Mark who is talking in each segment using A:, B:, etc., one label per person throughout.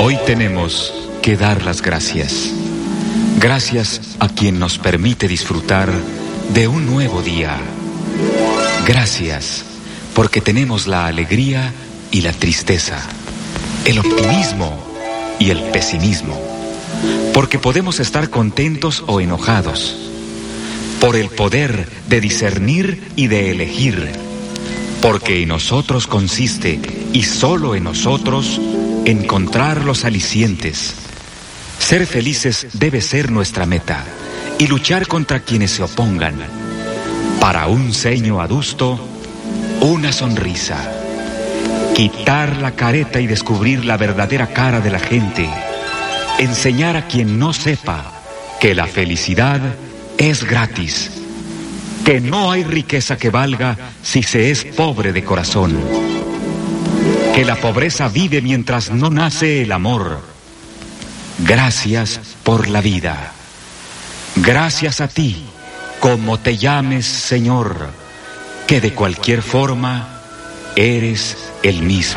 A: Hoy tenemos que dar las gracias. Gracias a quien nos permite disfrutar de un nuevo día. Gracias porque tenemos la alegría y la tristeza, el optimismo y el pesimismo, porque podemos estar contentos o enojados, por el poder de discernir y de elegir, porque en nosotros consiste, y solo en nosotros, encontrar los alicientes. Ser felices debe ser nuestra meta, y luchar contra quienes se opongan. Para un ceño adusto, una sonrisa. Quitar la careta y descubrir la verdadera cara de la gente. Enseñar a quien no sepa que la felicidad es gratis. Que no hay riqueza que valga si se es pobre de corazón. Que la pobreza vive mientras no nace el amor. Gracias por la vida. Gracias a ti, como te llames, Señor, que de cualquier forma eres el mismo.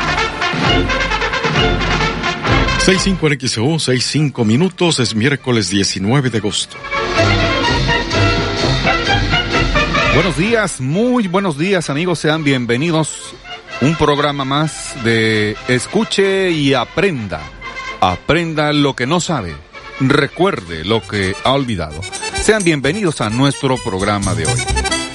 B: 6:05 en XEU, 6:05 minutos, es miércoles 19 de agosto.
C: Buenos días, muy buenos días, amigos, sean bienvenidos. Un programa más de Escuche y Aprenda. Aprenda lo que no sabe, recuerde lo que ha olvidado. Sean bienvenidos a nuestro programa de hoy.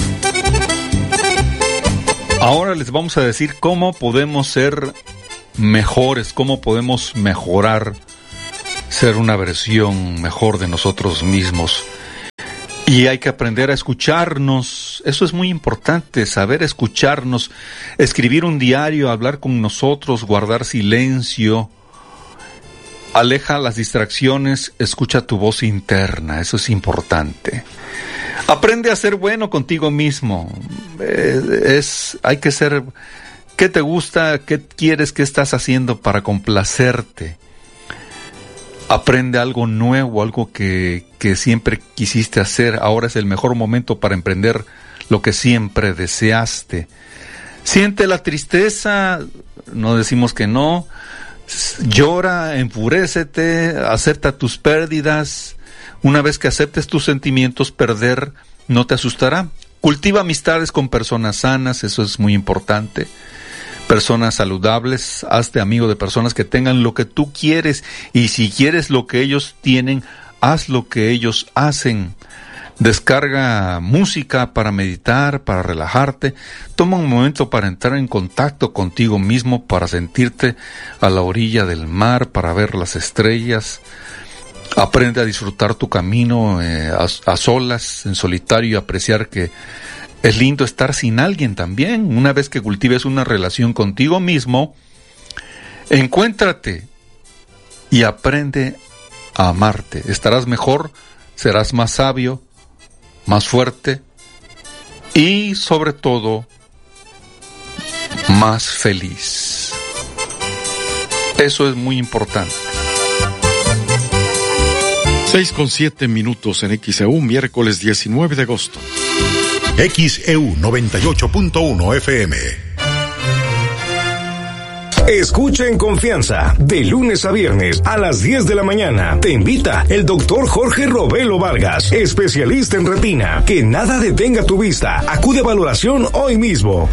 C: Ahora les vamos a decir cómo podemos ser mejores, cómo podemos mejorar, ser una versión mejor de nosotros mismos. Y hay que aprender a escucharnos. Eso es muy importante, saber escucharnos, escribir un diario, hablar con nosotros, guardar silencio. Aleja las distracciones, escucha tu voz interna, eso es importante. Aprende a ser bueno contigo mismo. Hay que ser, ¿qué te gusta? ¿Qué quieres? ¿Qué estás haciendo para complacerte? Aprende algo nuevo, algo que siempre quisiste hacer. Ahora es el mejor momento para emprender lo que siempre deseaste. Siente la tristeza, no decimos que no. Llora, enfurécete, acepta tus pérdidas. Una vez que aceptes tus sentimientos, perder no te asustará. Cultiva amistades con personas sanas, eso es muy importante. Personas saludables, hazte amigo de personas que tengan lo que tú quieres, y si quieres lo que ellos tienen, haz lo que ellos hacen. Descarga música para meditar, para relajarte. Toma un momento para entrar en contacto contigo mismo, para sentirte a la orilla del mar, para ver las estrellas. Aprende a disfrutar tu camino a solas, en solitario, y apreciar que es lindo estar sin alguien también. Una vez que cultives una relación contigo mismo, encuéntrate y aprende a amarte. Estarás mejor, serás más sabio, más fuerte y, sobre todo, más feliz. Eso es muy importante.
B: 6:07 minutos en XEU, miércoles 19 de agosto.
D: XEU 98.1 FM. Escucha en confianza, de lunes a viernes a las 10 de la mañana. Te invita el doctor Jorge Robelo Vargas, especialista en retina. Que nada detenga tu vista. Acude a valoración hoy mismo.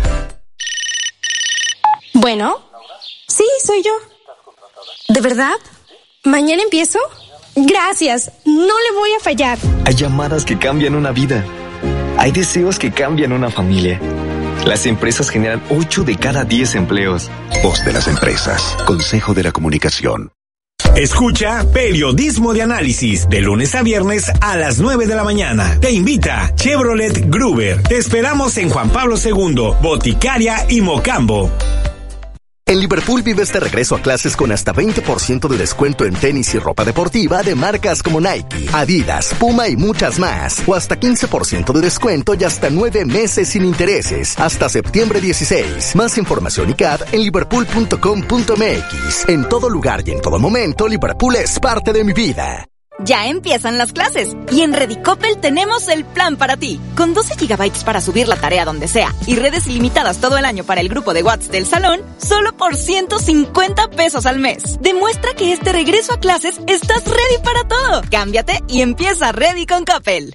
E: Bueno, sí, soy yo. ¿De verdad? ¿Mañana empiezo? Gracias, no le voy a fallar.
F: Hay llamadas que cambian una vida. Hay deseos que cambian una familia. Las empresas generan 8 de cada 10 empleos.
D: Voz de las empresas. Consejo de la Comunicación. Escucha Periodismo de Análisis, de lunes a viernes a las 9 de la mañana. Te invita Chevrolet Gruber. Te esperamos en Juan Pablo II, Boticaria y Mocambo.
G: En Liverpool vives de regreso a clases con hasta 20% de descuento en tenis y ropa deportiva de marcas como Nike, Adidas, Puma y muchas más. O hasta 15% de descuento y hasta 9 meses sin intereses, hasta septiembre 16. Más información y CAD en liverpool.com.mx. En todo lugar y en todo momento, Liverpool es parte de mi vida.
H: Ya empiezan las clases y en Ready Coppel tenemos el plan para ti. Con 12 GB para subir la tarea donde sea y redes ilimitadas todo el año para el grupo de WhatsApp del salón, solo por 150 pesos al mes. Demuestra que este regreso a clases estás ready para todo. Cámbiate y empieza Ready con Coppel.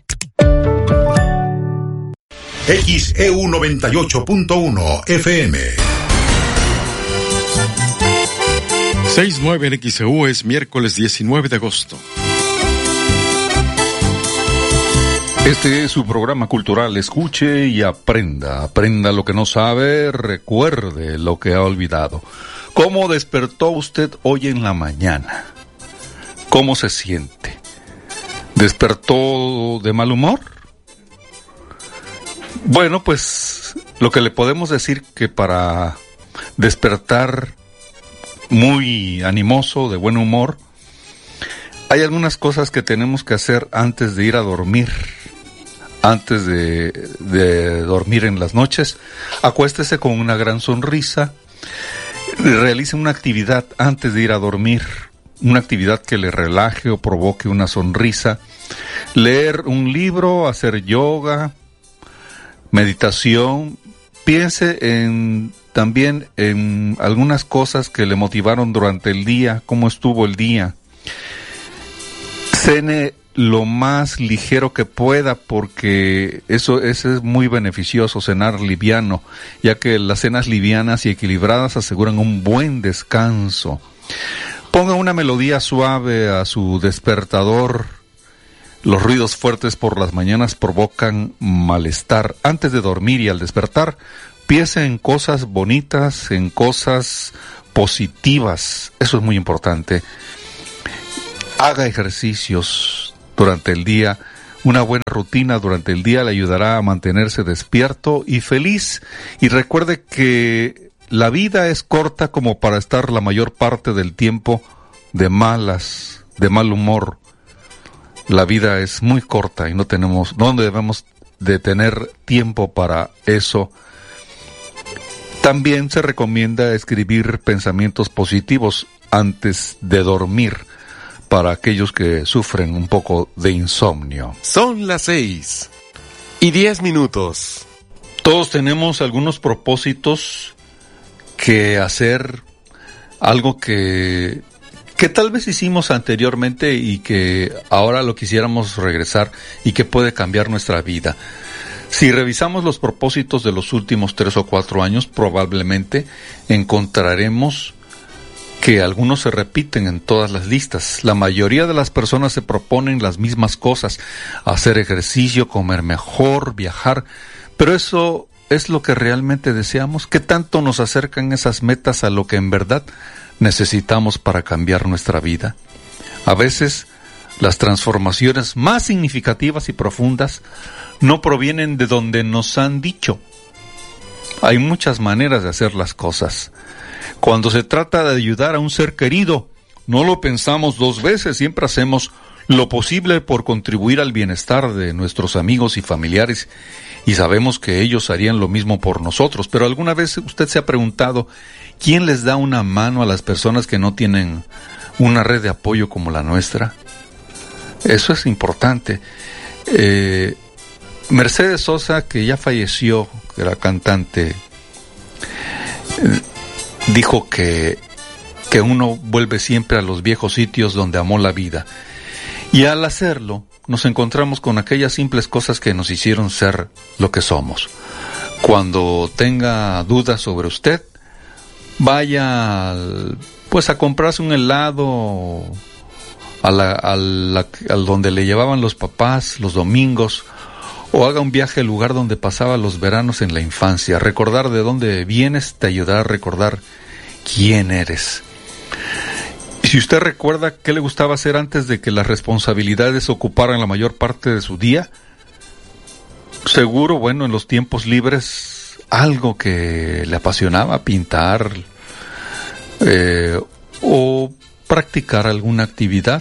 I: XEU 98.1 FM.
B: 6:09 en XEU, es miércoles 19 de agosto.
C: Este es su programa cultural. Escuche y aprenda. Aprenda lo que no sabe, recuerde lo que ha olvidado. ¿Cómo despertó usted hoy en la mañana? ¿Cómo se siente? ¿Despertó de mal humor? Bueno, pues lo que le podemos decir que para despertar muy animoso, de buen humor, hay algunas cosas que tenemos que hacer antes de ir a dormir. Antes de dormir en las noches, acuéstese con una gran sonrisa, realice una actividad antes de ir a dormir, una actividad que le relaje o provoque una sonrisa, leer un libro, hacer yoga, meditación. Piense también en algunas cosas que le motivaron durante el día, cómo estuvo el día. Cene lo más ligero que pueda, porque eso es muy beneficioso, cenar liviano, ya que las cenas livianas y equilibradas aseguran un buen descanso. Ponga una melodía suave a su despertador. Los ruidos fuertes por las mañanas provocan malestar. Antes de dormir y al despertar, piense en cosas bonitas, en cosas positivas. Eso es muy importante. Haga ejercicios durante el día. Una buena rutina durante el día le ayudará a mantenerse despierto y feliz. Y recuerde que la vida es corta como para estar la mayor parte del tiempo de mal humor. La vida es muy corta y no debemos de tener tiempo para eso. También se recomienda escribir pensamientos positivos antes de dormir, para aquellos que sufren un poco de insomnio.
J: Son las 6:10.
C: Todos tenemos algunos propósitos que hacer, algo que tal vez hicimos anteriormente y que ahora lo quisiéramos regresar y que puede cambiar nuestra vida. Si revisamos los propósitos de los últimos 3 o 4 años, probablemente encontraremos que algunos se repiten en todas las listas. La mayoría de las personas se proponen las mismas cosas: hacer ejercicio, comer mejor, viajar. Pero eso es lo que realmente deseamos. ¿Qué tanto nos acercan esas metas a lo que en verdad necesitamos para cambiar nuestra vida? A veces las transformaciones más significativas y profundas no provienen de donde nos han dicho. Hay muchas maneras de hacer las cosas. Cuando se trata de ayudar a un ser querido, no lo pensamos 2 veces, siempre hacemos lo posible por contribuir al bienestar de nuestros amigos y familiares, y sabemos que ellos harían lo mismo por nosotros. Pero ¿alguna vez usted se ha preguntado quién les da una mano a las personas que no tienen una red de apoyo como la nuestra? Eso es importante. Mercedes Sosa, que ya falleció, que era cantante, dijo que uno vuelve siempre a los viejos sitios donde amó la vida. Y al hacerlo, nos encontramos con aquellas simples cosas que nos hicieron ser lo que somos. Cuando tenga dudas sobre usted, vaya a comprarse un helado al donde le llevaban los papás los domingos, o haga un viaje al lugar donde pasaba los veranos en la infancia. Recordar de dónde vienes te ayudará a recordar quién eres. Y si usted recuerda qué le gustaba hacer antes de que las responsabilidades ocuparan la mayor parte de su día, seguro, en los tiempos libres, algo que le apasionaba, pintar, o practicar alguna actividad,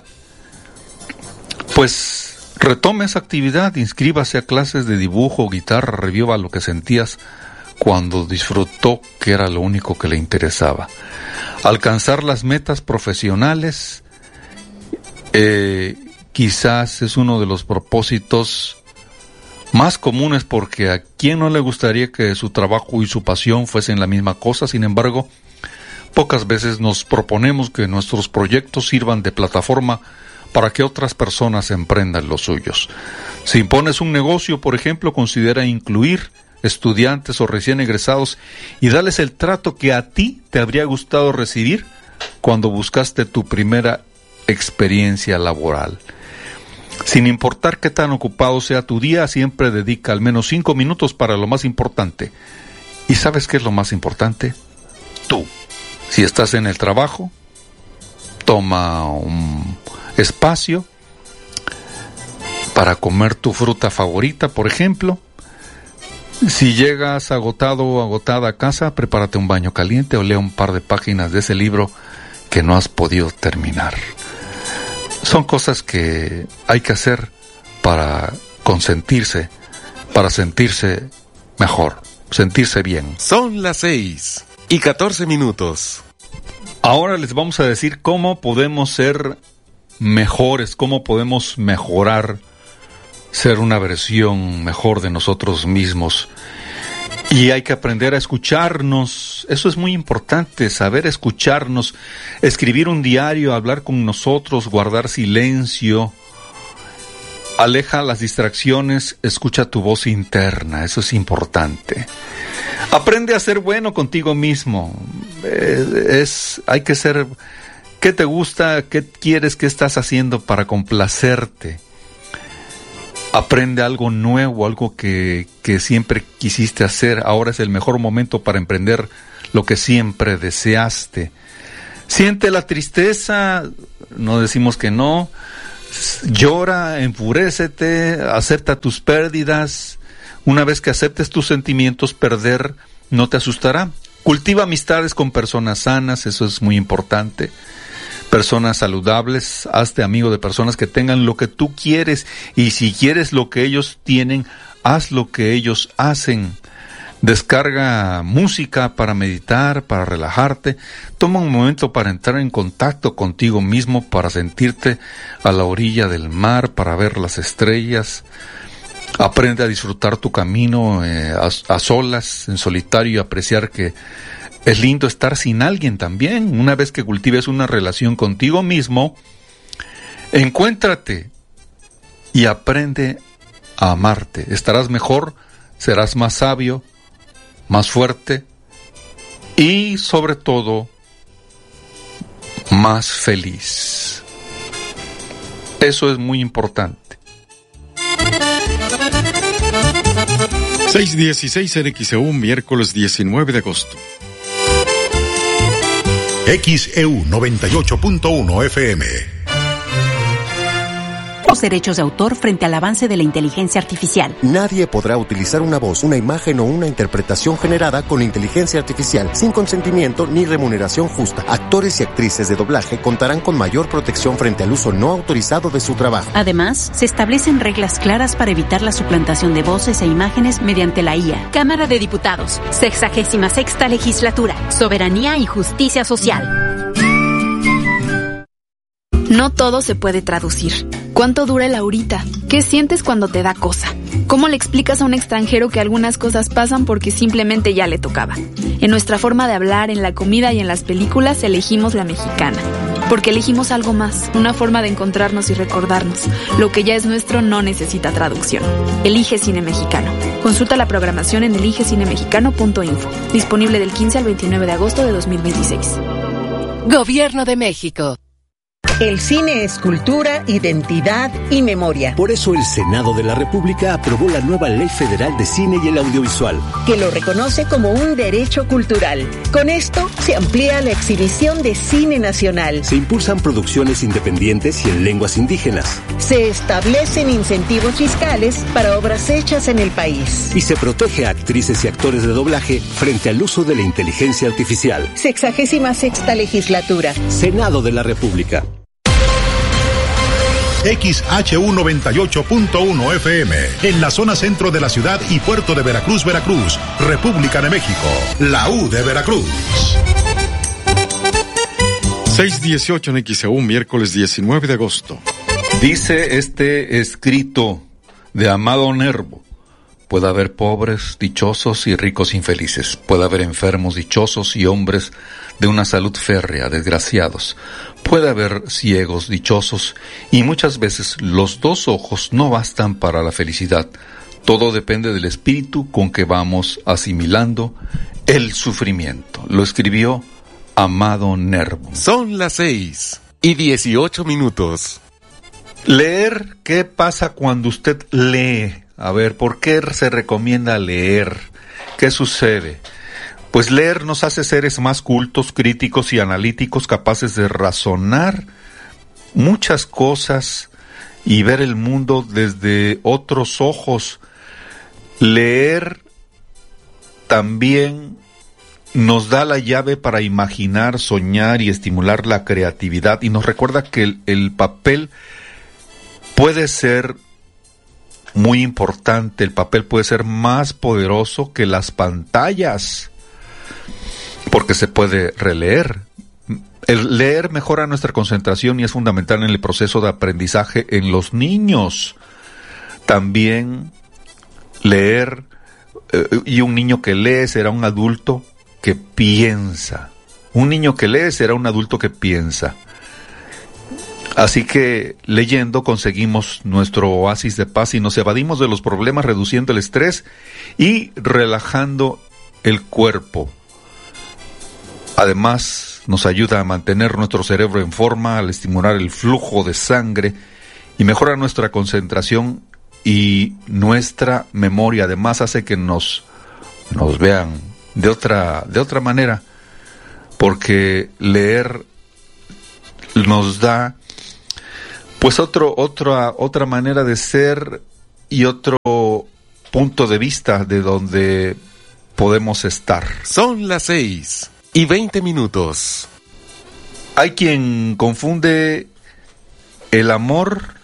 C: pues retome esa actividad, inscríbase a clases de dibujo, guitarra, reviva lo que sentías cuando disfrutó, que era lo único que le interesaba. Alcanzar las metas profesionales quizás es uno de los propósitos más comunes, porque a quién no le gustaría que su trabajo y su pasión fuesen la misma cosa. Sin embargo, pocas veces nos proponemos que nuestros proyectos sirvan de plataforma para que otras personas emprendan los suyos. Si impones un negocio, por ejemplo, considera incluir estudiantes o recién egresados y darles el trato que a ti te habría gustado recibir cuando buscaste tu primera experiencia laboral. Sin importar qué tan ocupado sea tu día, siempre dedica al menos 5 minutos para lo más importante. ¿Y sabes qué es lo más importante? Tú. Si estás en el trabajo, toma un espacio para comer tu fruta favorita, por ejemplo. Si llegas agotado o agotada a casa, prepárate un baño caliente o lea un par de páginas de ese libro que no has podido terminar. Son cosas que hay que hacer para consentirse, para sentirse mejor, sentirse bien.
J: Son las 6:14.
C: Ahora les vamos a decir cómo podemos ser mejores, cómo podemos mejorar, ser una versión mejor de nosotros mismos. Y hay que aprender a escucharnos. Eso es muy importante, saber escucharnos, escribir un diario, hablar con nosotros, guardar silencio. Aleja las distracciones, escucha tu voz interna, eso es importante. Aprende a ser bueno contigo mismo. Hay que ser, ¿qué te gusta? ¿Qué quieres? ¿Qué estás haciendo para complacerte? Aprende algo nuevo, algo que siempre quisiste hacer. Ahora es el mejor momento para emprender lo que siempre deseaste. Siente la tristeza, no decimos que no. Llora, enfurécete, acepta tus pérdidas. Una vez que aceptes tus sentimientos, perder no te asustará. Cultiva amistades con personas sanas, eso es muy importante. Personas saludables, hazte amigo de personas que tengan lo que tú quieres, y si quieres lo que ellos tienen, haz lo que ellos hacen. Descarga música para meditar, para relajarte. Toma un momento para entrar en contacto contigo mismo, para sentirte a la orilla del mar, para ver las estrellas. Aprende a disfrutar tu camino a solas, en solitario, y apreciar que es lindo estar sin alguien también. Una vez que cultives una relación contigo mismo, encuéntrate y aprende a amarte. Estarás mejor, serás más sabio, más fuerte y, sobre todo, más feliz. Eso es muy importante.
B: 6:16 en XEU, miércoles 19 de agosto.
I: XEU 98.1 FM.
K: Los derechos de autor frente al avance de la inteligencia artificial.
L: Nadie podrá utilizar una voz, una imagen o una interpretación generada con inteligencia artificial sin consentimiento ni remuneración justa. Actores y actrices de doblaje contarán con mayor protección frente al uso no autorizado de su trabajo.
K: Además, se establecen reglas claras para evitar la suplantación de voces e imágenes mediante la IA.
M: Cámara de Diputados, 66ª Legislatura, Soberanía y Justicia Social. No todo se puede traducir. ¿Cuánto dura el ahorita? ¿Qué sientes cuando te da cosa? ¿Cómo le explicas a un extranjero que algunas cosas pasan porque simplemente ya le tocaba? En nuestra forma de hablar, en la comida y en las películas, elegimos la mexicana. Porque elegimos algo más, una forma de encontrarnos y recordarnos. Lo que ya es nuestro no necesita traducción. Elige Cine Mexicano. Consulta la programación en eligecinemexicano.info. Disponible del 15 al 29 de agosto de 2026.
N: Gobierno de México.
O: El cine es cultura, identidad y memoria.
P: Por eso el Senado de la República aprobó la nueva Ley Federal de Cine y el Audiovisual,
O: que lo reconoce como un derecho cultural. Con esto se amplía la exhibición de cine nacional.
P: Se impulsan producciones independientes y en lenguas indígenas.
O: Se establecen incentivos fiscales para obras hechas en el país.
P: Y se protege a actrices y actores de doblaje frente al uso de la inteligencia artificial.
O: 66ª Legislatura.
P: Senado de la República.
I: XHU 98.1 FM, en la zona centro de la ciudad y puerto de Veracruz, Veracruz, República de México, la U de Veracruz.
B: 6:18 en XEU, miércoles 19 de agosto.
C: Dice este escrito de Amado Nervo: puede haber pobres dichosos y ricos infelices, puede haber enfermos dichosos y hombres de una salud férrea desgraciados, puede haber ciegos dichosos y muchas veces los dos ojos no bastan para la felicidad. Todo depende del espíritu con que vamos asimilando el sufrimiento. Lo escribió Amado Nervo.
J: Son las 6:18.
C: Leer, ¿qué pasa cuando usted lee? A ver, ¿por qué se recomienda leer? ¿Qué sucede? Pues leer nos hace seres más cultos, críticos y analíticos, capaces de razonar muchas cosas y ver el mundo desde otros ojos. Leer también nos da la llave para imaginar, soñar y estimular la creatividad, y nos recuerda que el papel puede ser muy importante, el papel puede ser más poderoso que las pantallas, porque se puede releer. El leer mejora nuestra concentración y es fundamental en el proceso de aprendizaje en los niños. También leer, y un niño que lee será un adulto que piensa. Un niño que lee será un adulto que piensa. Así que leyendo conseguimos nuestro oasis de paz y nos evadimos de los problemas, reduciendo el estrés y relajando el cuerpo. Además, nos ayuda a mantener nuestro cerebro en forma al estimular el flujo de sangre y mejora nuestra concentración y nuestra memoria. Además, hace que nos vean de otra manera, porque leer nos da pues otra manera de ser y otro punto de vista de donde podemos estar.
J: Son las 6:20.
C: Hay quien confunde el amor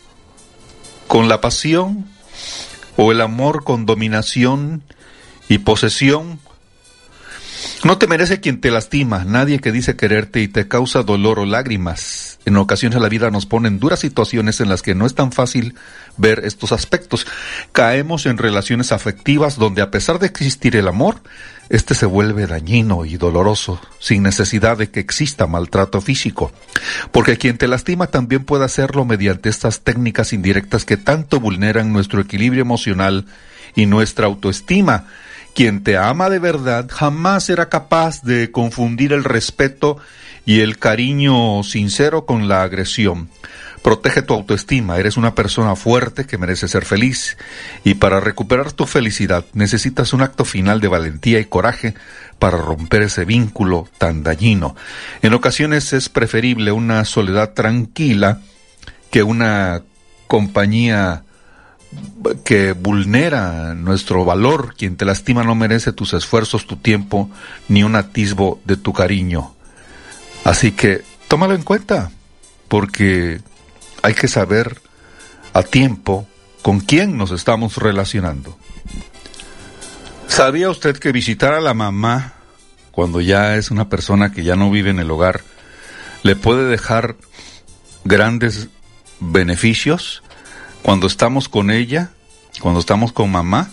C: con la pasión, o el amor con dominación y posesión. No te merece quien te lastima, nadie que dice quererte y te causa dolor o lágrimas. En ocasiones la vida nos pone en duras situaciones en las que no es tan fácil ver estos aspectos. Caemos en relaciones afectivas donde, a pesar de existir el amor, este se vuelve dañino y doloroso, sin necesidad de que exista maltrato físico. Porque quien te lastima también puede hacerlo mediante estas técnicas indirectas que tanto vulneran nuestro equilibrio emocional y nuestra autoestima. Quien te ama de verdad jamás será capaz de confundir el respeto y el cariño sincero con la agresión. Protege tu autoestima, eres una persona fuerte que merece ser feliz, y para recuperar tu felicidad necesitas un acto final de valentía y coraje para romper ese vínculo tan dañino. En ocasiones es preferible una soledad tranquila que una compañía que vulnera nuestro valor. Quien te lastima no merece tus esfuerzos, tu tiempo, ni un atisbo de tu cariño. Así que tómalo en cuenta, porque hay que saber a tiempo con quién nos estamos relacionando. ¿Sabía usted que visitar a la mamá, cuando ya es una persona que ya no vive en el hogar, le puede dejar grandes beneficios? Cuando estamos con ella, cuando estamos con mamá,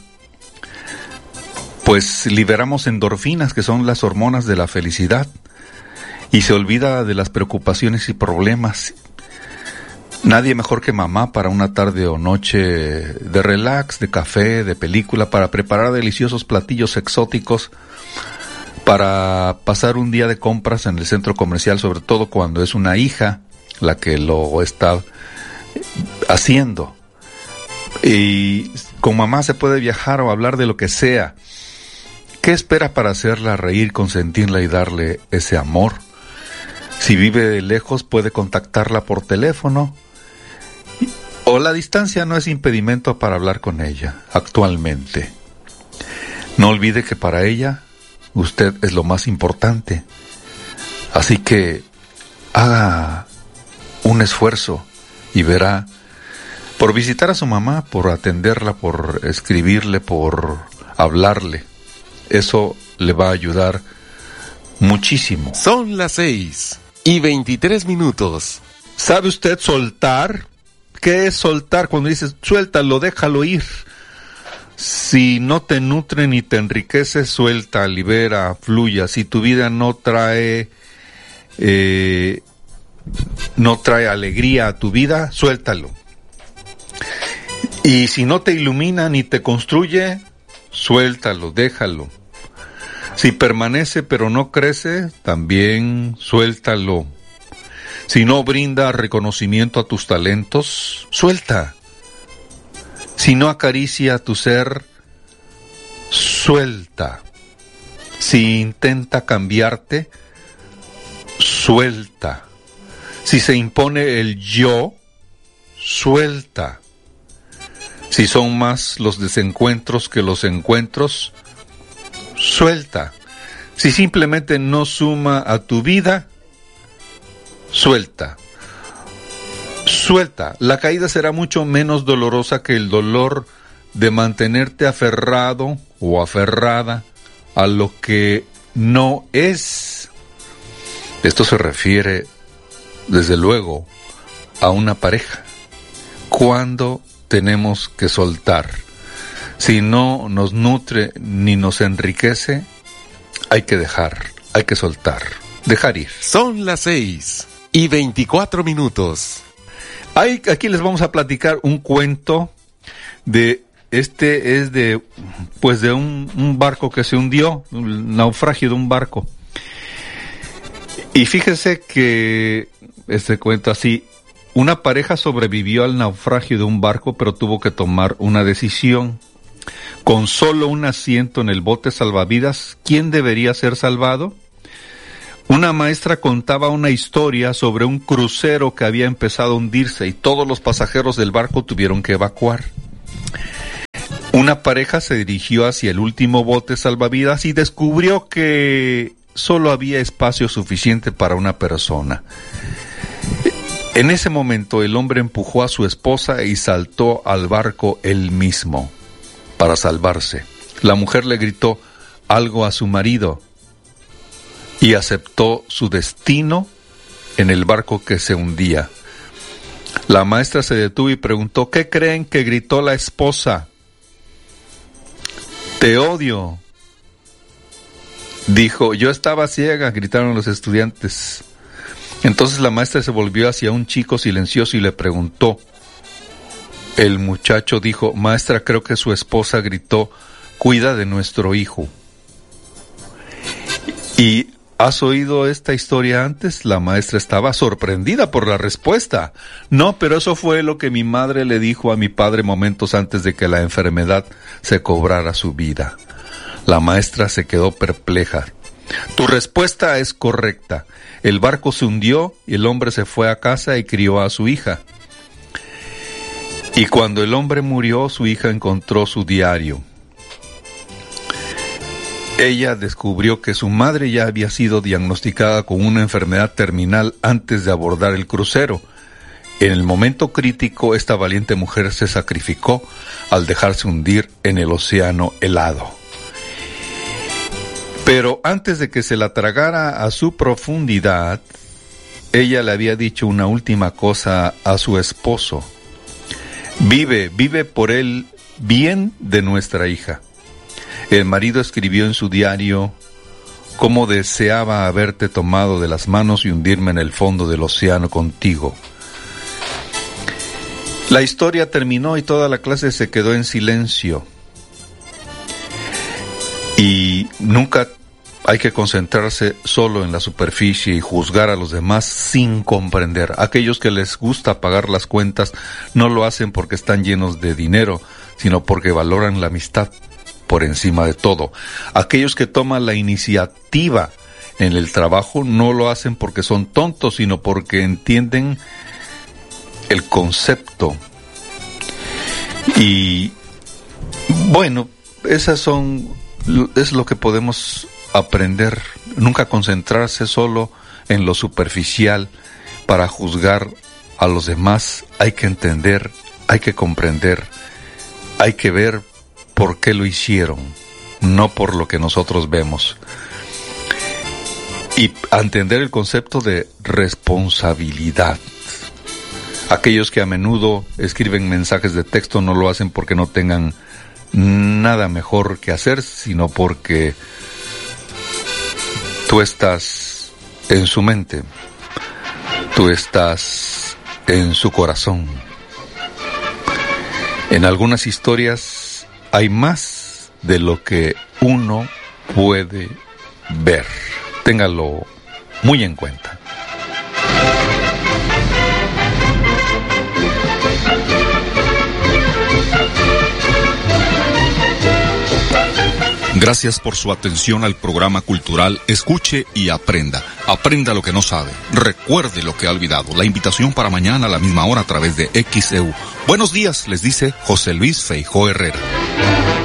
C: pues liberamos endorfinas, que son las hormonas de la felicidad, y se olvida de las preocupaciones y problemas. Nadie mejor que mamá para una tarde o noche de relax, de café, de película, para preparar deliciosos platillos exóticos, para pasar un día de compras en el centro comercial, sobre todo cuando es una hija la que lo está haciendo. Y con mamá se puede viajar o hablar de lo que sea. ¿Qué espera para hacerla reír, consentirla y darle ese amor? Si vive lejos, puede contactarla por teléfono, o la distancia no es impedimento para hablar con ella actualmente. No olvide que para ella usted es lo más importante. Así que haga un esfuerzo y verá, por visitar a su mamá, por atenderla, por escribirle, por hablarle. Eso le va a ayudar muchísimo.
J: Son las 6:23.
C: ¿Sabe usted soltar? ¿qué es soltar? Cuando dices, suéltalo, déjalo ir. Si no te nutre ni te enriquece, suelta, libera, fluya. Si tu vida no trae alegría a tu vida, suéltalo. Y si no te ilumina ni te construye, suéltalo, déjalo. Si permanece pero no crece, también suéltalo. Si no brinda reconocimiento a tus talentos, suelta. Si no acaricia tu ser, suelta. Si intenta cambiarte, suelta. Si se impone el yo, suelta. Si son más los desencuentros que los encuentros, suelta. Si simplemente no suma a tu vida, suelta. Suelta. La caída será mucho menos dolorosa que el dolor de mantenerte aferrado o aferrada a lo que no es. Esto se refiere, desde luego, a una pareja. ¿Cuándo tenemos que soltar? Si no nos nutre ni nos enriquece, hay que dejar, hay que soltar, dejar ir.
J: Son las 6:24.
C: Aquí les vamos a platicar un cuento de un barco que se hundió, un naufragio de un barco. Y fíjense que este cuento así, una pareja sobrevivió al naufragio de un barco, pero tuvo que tomar una decisión. Con solo un asiento en el bote salvavidas, ¿quién debería ser salvado? Una maestra contaba una historia sobre un crucero que había empezado a hundirse y todos los pasajeros del barco tuvieron que evacuar. Una pareja se dirigió hacia el último bote salvavidas y descubrió que solo había espacio suficiente para una persona. En ese momento el hombre empujó a su esposa y saltó al barco él mismo para salvarse. La mujer le gritó algo a su marido y aceptó su destino en el barco que se hundía. La maestra se detuvo y preguntó, ¿qué creen que gritó la esposa? Te odio. Dijo, yo estaba ciega, gritaron los estudiantes. Entonces la maestra se volvió hacia un chico silencioso y le preguntó. El muchacho dijo, maestra, creo que su esposa gritó, cuida de nuestro hijo. ¿Y has oído esta historia antes? La maestra estaba sorprendida por la respuesta. No, pero eso fue lo que mi madre le dijo a mi padre momentos antes de que la enfermedad se cobrara su vida. La maestra se quedó perpleja. Tu respuesta es correcta. El barco se hundió y el hombre se fue a casa y crió a su hija. Y cuando el hombre murió, su hija encontró su diario. Ella descubrió que su madre ya había sido diagnosticada con una enfermedad terminal antes de abordar el crucero. En el momento crítico, esta valiente mujer se sacrificó al dejarse hundir en el océano helado. Pero antes de que se la tragara a su profundidad, ella le había dicho una última cosa a su esposo. Vive por el bien de nuestra hija. El marido escribió en su diario, cómo deseaba haberte tomado de las manos y hundirme en el fondo del océano contigo. La historia terminó y toda la clase se quedó en silencio. Y nunca hay que concentrarse solo en la superficie y juzgar a los demás sin comprender. Aquellos que les gusta pagar las cuentas no lo hacen porque están llenos de dinero, sino porque valoran la amistad por encima de todo. Aquellos que toman la iniciativa en el trabajo no lo hacen porque son tontos, sino porque entienden el concepto. Y bueno, es lo que podemos aprender. Nunca concentrarse solo en lo superficial para juzgar a los demás. Hay que entender, hay que comprender, hay que ver por qué lo hicieron, no por lo que nosotros vemos. Y entender el concepto de responsabilidad. Aquellos que a menudo escriben mensajes de texto no lo hacen porque no tengan nada mejor que hacer, sino porque tú estás en su mente, tú estás en su corazón. En algunas historias hay más de lo que uno puede ver. Téngalo muy en cuenta.
J: Gracias por su atención al programa cultural Escuche y Aprenda. Aprenda lo que no sabe. Recuerde lo que ha olvidado. La invitación para mañana a la misma hora a través de XEU. Buenos días, les dice José Luis Feijó Herrera.